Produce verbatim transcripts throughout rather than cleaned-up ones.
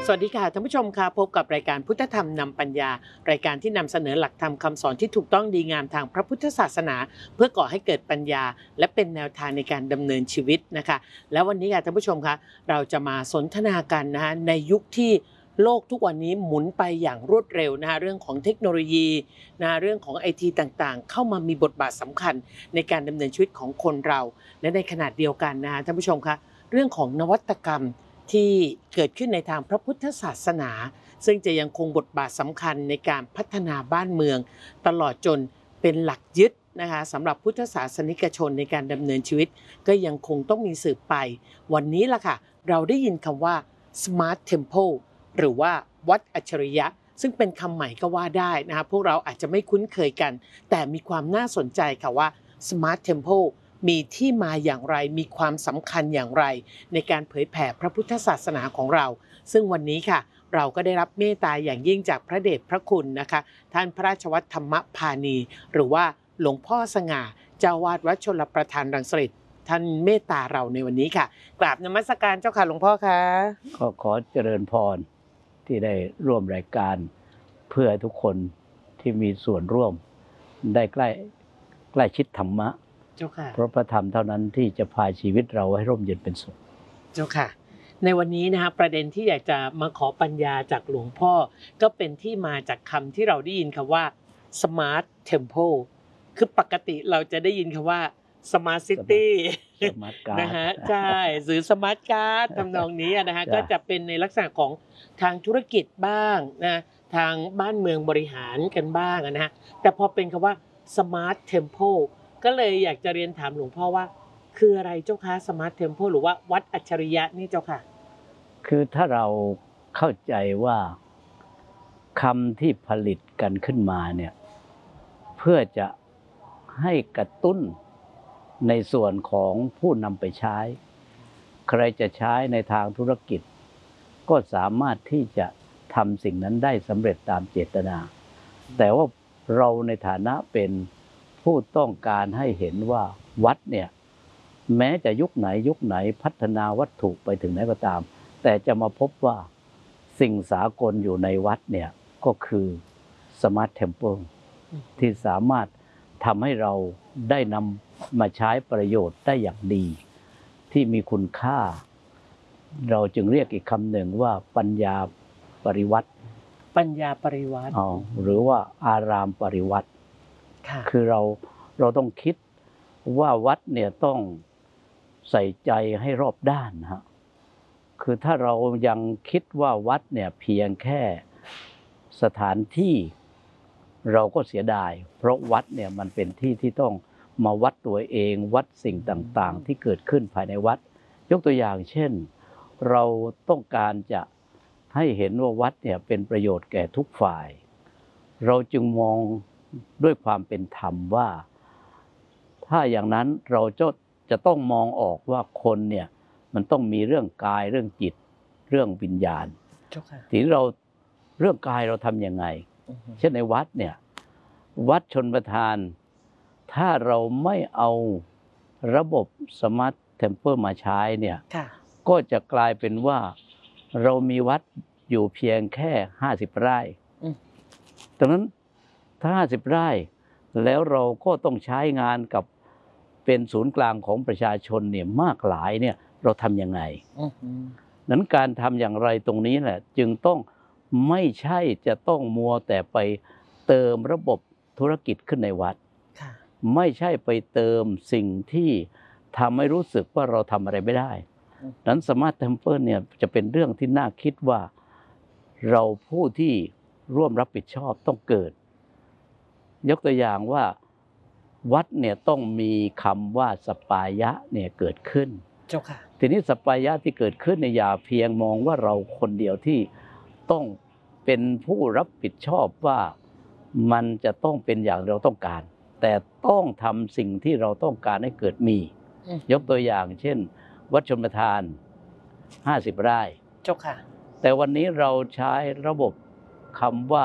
สวัสดีค่ะท่านผู้ชมค่ะพบกับรายการพุทธธรรมนำปัญญารายการที่นำเสนอหลักธรรมคำสอนที่ถูกต้องดีงามทางพระพุทธศาสนาเพื่อก่อให้เกิดปัญญาและเป็นแนวทางในการดำเนินชีวิตนะคะแล้ววันนี้ค่ะท่านผู้ชมคะเราจะมาสนทนากันนะคะในยุคที่โลกทุกวันนี้หมุนไปอย่างรวดเร็วนะคะเรื่องของเทคโนโลยีนะเรื่องของไอทีต่างๆเข้ามามีบทบาทสำคัญในการดำเนินชีวิตของคนเราและในขณะเดียวกันนะคะท่านผู้ชมคะเรื่องของนวัตกรรมที่เกิดขึ้นในทางพระพุทธศาสนาซึ่งจะยังคงบทบาทสำคัญในการพัฒนาบ้านเมืองตลอดจนเป็นหลักยึดนะคะสำหรับพุทธศาสนิกชนในการดำเนินชีวิตก็ยังคงต้องมีสืบไปวันนี้ล่ะค่ะเราได้ยินคำว่า Smart Temple หรือว่าวัดอัจฉริยะซึ่งเป็นคำใหม่ก็ว่าได้นะคะพวกเราอาจจะไม่คุ้นเคยกันแต่มีความน่าสนใจค่ะว่า Smart Templeมีที่มาอย่างไรมีความสำคัญอย่างไรในการเผยแผ่พระพุทธศาสนาของเราซึ่งวันนี้ค่ะเราก็ได้รับเมตตาอย่างยิ่งจากพระเดชพระคุณนะคะท่านพระราชวัฒธรรมพานีหรือว่าหลวงพ่อสง่าเจ้าวาดวัดชลประทานรังสิตท่านเมตตาเราในวันนี้ค่ะกราบนมัสการเจ้าค่ะหลวงพ่อคะก็ขอเจริญพรที่ได้ร่วมรายการเพื่อทุกคนที่มีส่วนร่วมได้ใกล้ใกล้ชิดธรรมะเจ้าค่ะเพราะพระธรรมเท่านั้นที่จะพาชีวิตเราให้ร่มเย็นเป็นสุขเจ้าค่ะในวันนี้นะคะประเด็นที่อยากจะมาขอปัญญาจากหลวงพ่อก็เป็นที่มาจากคำที่เราได้ยินคำว่า Smart Temple คือปกติเราจะได้ยินคำว่า Smart City นะฮะใช่หรือ Smart Card ทำนองนี้นะฮะก็จะเป็นในลักษณะของทางธุรกิจบ้างนะทางบ้านเมืองบริหารกันบ้างนะฮะแต่พอเป็นคำว่า Smart Temple ก็เลยอยากจะเรียนถามหลวงพ่อว่าคืออะไรเจ้าคะ Smart Temple หรือว่าวัดอัจฉริยะนี่เจ้าค่ะคือถ้าเราเข้าใจว่าคำที่ผลิตกันขึ้นมาเนี่ยเพื่อจะให้กระตุ้นในส่วนของผู้นำไปใช้ใครจะใช้ในทางธุรกิจก็สามารถที่จะทำสิ่งนั้นได้สำเร็จตามเจตนาแต่ว่าเราในฐานะเป็นผู้ต้องการให้เห็นว่าวัดเนี่ยแม้จะยุคไหนยุคไหนพัฒนาวัตถุไปถึงไหนก็ตามแต่จะมาพบว่าสิ่งสากลอยู่ในวัดเนี่ยก็คือ Smart Temple ที่สามารถทำให้เราได้นำมาใช้ประโยชน์ได้อย่างดีที่มีคุณค่าเราจึงเรียกอีกคำหนึ่งว่าปัญญาปริวัติปัญญาปริวัติอ๋อหรือว่าอารามปริวัติคือเราเราต้องคิดว่าวัดเนี่ยต้องใส่ใจให้รอบด้านนะฮะคือถ้าเรายังคิดว่าวัดเนี่ยเพียงแค่สถานที่เราก็เสียดายเพราะวัดเนี่ยมันเป็นที่ที่ต้องมาวัดตัวเองวัดสิ่งต่างๆที่เกิดขึ้นภายในวัดยกตัวอย่างเช่นเราต้องการจะให้เห็นว่าวัดเนี่ยเป็นประโยชน์แก่ทุกฝ่ายเราจึงมองด้วยความเป็นธรรมว่าถ้าอย่างนั้นเราจะจะต้องมองออกว่าคนเนี่ยมันต้องมีเรื่องกายเรื่องจิตเรื่องวิญญาณทีนี้เราเรื่องกายเราทำยังไงเช่นในวัดเนี่ยวัดชลประทานถ้าเราไม่เอาระบบ Smart Temple มาใช้เนี่ยก็จะกลายเป็นว่าเรามีวัดอยู่เพียงแค่ห้าสิบไร่ดังนั้นถ้าห้าสิบไร่แล้วเราก็ต้องใช้งานกับเป็นศูนย์กลางของประชาชนเนี่ยมากหลายเนี่ยเราทำยังไงนั้นการทำอย่างไรตรงนี้แหละจึงต้องไม่ใช่จะต้องมัวแต่ไปเติมระบบธุรกิจขึ้นในวัดไม่ใช่ไปเติมสิ่งที่ทำให้รู้สึกว่าเราทำอะไรไม่ได้นั้น Smart Temple เนี่ยจะเป็นเรื่องที่น่าคิดว่าเราผู้ที่ร่วมรับผิดชอบต้องเกิดยกตัวอย่างว่าวัดเนี่ยต้องมีคำว่าสปายะเนี่ยเกิดขึ้นเจ้าค่ะทีนี้สปายะที่เกิดขึ้นเนี่ยอย่าเพียงมองว่าเราคนเดียวที่ต้องเป็นผู้รับผิดชอบว่ามันจะต้องเป็นอย่างเราต้องการแต่ต้องทำสิ่งที่เราต้องการให้เกิดมียกตัวอย่างเช่นวัดชลประทานห้าสิบไร่เจ้าค่ะแต่วันนี้เราใช้ระบบคำว่า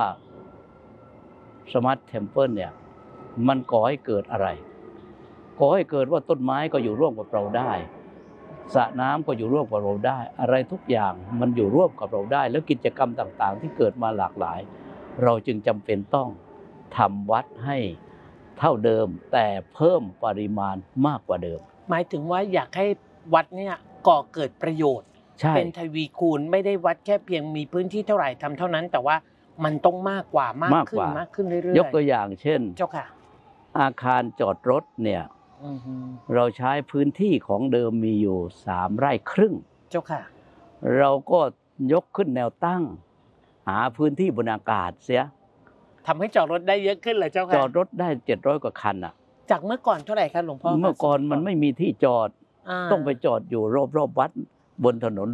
Smart Temple เนี่ยมันก่อให้เกิดอะไรก่อให้เกิดว่าต้นไม้ก็อยู่ร่วมกับเราได้สระน้ำก็อยู่ร่วมกับเราได้ อะไรทุกอย่างมันอยู่ร่วมกับเราได้ แล้วกิจกรรมต่างๆ ที่เกิดมาหลากหลาย เราจึงจำเป็นต้องทำวัดให้เท่าเดิมแต่เพิ่มปริมาณมากกว่าเดิมหมายถึงว่าอยากให้วัดเนี่ยก่อเกิดประโยชน์ใช่เป็นทวีคูณไม่ได้วัดแค่เพียงมีพื้นที่เท่าไหร่ทำเท่านั้น แต่ว่ามันต้องมากกว่ามากมากขึ้นกว่ามากขึ้นเรื่อยๆยกตัวอย่างเช่นเจ้าค่ะอาคารจอดรถเนี่ยอือฮึเราใช้พื้นที่ของเดิมมีอยู่สามไร่ครึ่งเจ้าค่ะเราก็ยกขึ้นแนวตั้ง หาพื้นที่บนอากาศเสียทำให้จอดรถได้เยอะขึ้นเลยเจ้าค่ะจอดรถได้เจ็ดร้อยกว่าคันอ่ะจากเมื่อก่อนเท่าไหร่คะหลวงพ่อคะเมื่อก่อนมันไม่มีที่จอดาต้องไปจอดอยู่รอบๆวัดบนถนน